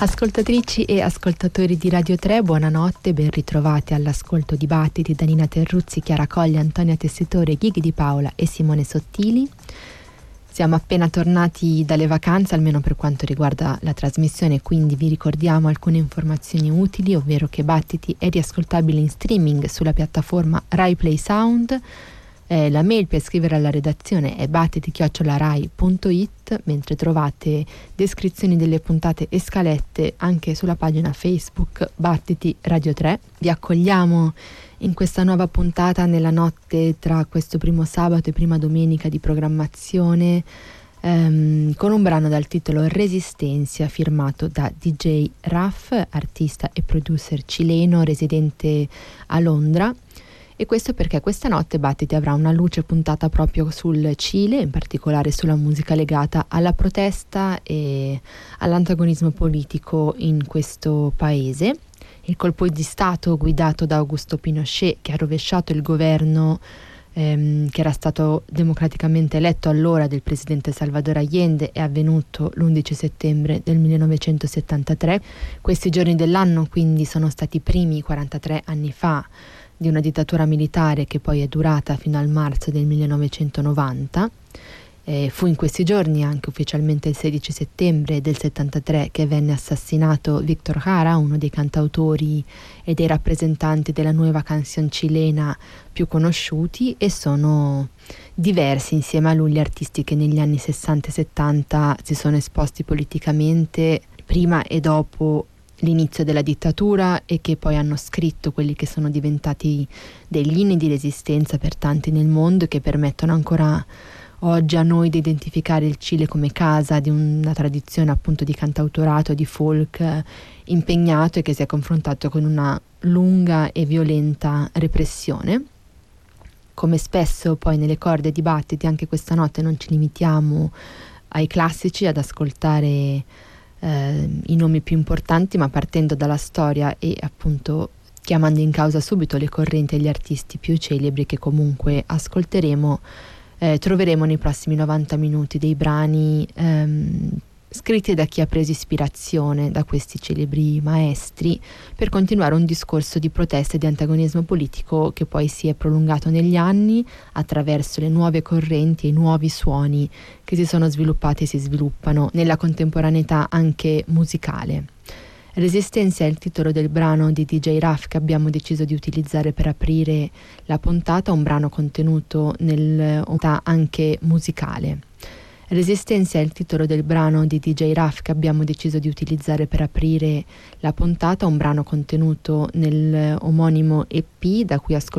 Ascoltatrici e ascoltatori di Radio 3, buonanotte, ben ritrovati all'ascolto di Battiti da Nina Terruzzi, Chiara Coglia, Antonia Tessitore, Ghighi Di Paola e Simone Sottili. Siamo appena tornati dalle vacanze, almeno per quanto riguarda la trasmissione, quindi vi ricordiamo alcune informazioni utili, ovvero che Battiti è riascoltabile in streaming sulla piattaforma Rai Play Sound. La mail per scrivere alla redazione è battiti@rai.it, mentre trovate descrizioni delle puntate e scalette anche sulla pagina Facebook Battiti Radio 3. Vi accogliamo in questa nuova puntata nella notte tra questo primo sabato e prima domenica di programmazione, con un brano dal titolo Resistencia, firmato da DJ Raf, artista e producer cileno residente a Londra. E questo perché questa notte Battiti avrà una luce puntata proprio sul Cile, in particolare sulla musica legata alla protesta e all'antagonismo politico in questo paese. Il colpo di Stato guidato da Augusto Pinochet, che ha rovesciato il governo che era stato democraticamente eletto allora del presidente Salvador Allende, è avvenuto l'11 settembre del 1973. Questi giorni dell'anno quindi sono stati i primi 43 anni fa di una dittatura militare che poi è durata fino al marzo del 1990. Fu in questi giorni, anche ufficialmente il 16 settembre del 73, che venne assassinato Víctor Jara, uno dei cantautori e dei rappresentanti della nuova canción cilena più conosciuti, e sono diversi insieme a lui gli artisti che negli anni 60 e 70 si sono esposti politicamente prima e dopo l'inizio della dittatura e che poi hanno scritto quelli che sono diventati degli inni di resistenza per tanti nel mondo e che permettono ancora oggi a noi di identificare il Cile come casa di una tradizione appunto di cantautorato, di folk impegnato e che si è confrontato con una lunga e violenta repressione. Come spesso poi nelle corde di Battiti anche questa notte non ci limitiamo ai classici, ad ascoltare i nomi più importanti, ma partendo dalla storia e appunto chiamando in causa subito le correnti e gli artisti più celebri che comunque ascolteremo. Troveremo nei prossimi 90 minuti dei brani scritti da chi ha preso ispirazione da questi celebri maestri per continuare un discorso di protesta e di antagonismo politico che poi si è prolungato negli anni attraverso le nuove correnti e i nuovi suoni che si sono sviluppati e si sviluppano nella contemporaneità anche musicale. Resistenza è il titolo del brano di DJ Raf che abbiamo deciso di utilizzare per aprire la puntata, un brano contenuto anche musicale. Resistenza è il titolo del brano di DJ Raf che abbiamo deciso di utilizzare per aprire la puntata, un brano contenuto nel omonimo EP da cui ascoltiamo